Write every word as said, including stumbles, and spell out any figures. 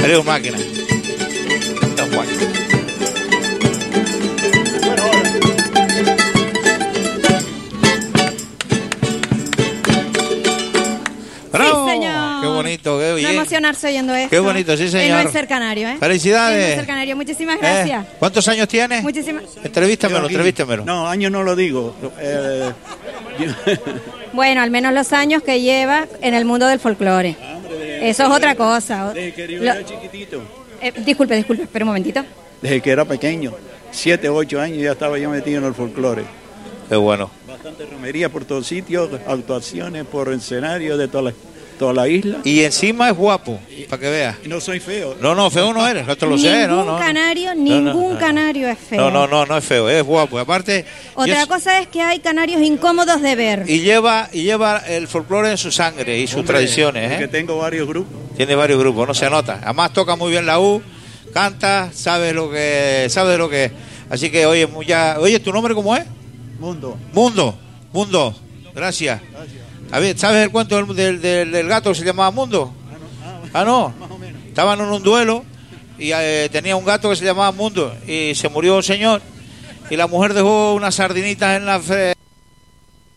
Eres un máquina. Tan guay. ¡Bravo! Sí, señor. Qué bonito, qué bien. No emocionarse oyendo esto. Qué bonito, sí, señor. En Nuecer Canario, ¿eh? Felicidades. En Nucer Canario. Muchísimas gracias. ¿Eh? ¿Cuántos años tienes? Muchísimas. Entrevístamelo, entrevístamelo. No, años no lo digo. Eh, Bueno, al menos los años que lleva en el mundo del folclore. Eso es otra cosa. Desde que yo Lo- era chiquitito. eh, disculpe, disculpe, espera un momentito. Desde que era pequeño. Siete, ocho años ya estaba yo metido en el folclore. Qué bueno. Bastante romería por todos sitios, actuaciones por escenario de toda la, toda la isla. Y encima es guapo, para que veas. Y no soy feo. No, no, feo no eres, esto lo ningún sé, no, no. canario, No, ningún no, no. canario es feo. No, no, no, no es feo, es guapo. Aparte, Otra yo- cosa es que hay canarios incómodos de ver. y lleva y lleva el folclore en su sangre y sus Hombre, tradiciones, porque ¿eh? tengo varios grupos. Tiene varios grupos, no se nota. Además toca muy bien la U, canta, sabe lo que sabe lo que es. Así que oye, muy ya, oye, ¿tu nombre cómo es? Mundo. Mundo, Mundo. Gracias. A ver, ¿sabes el cuento del, del, del- del gato que se llamaba Mundo? Ah, no. Estaban en un duelo y eh, tenía un gato que se llamaba Mundo y se murió un señor y la mujer dejó unas sardinitas en la fre-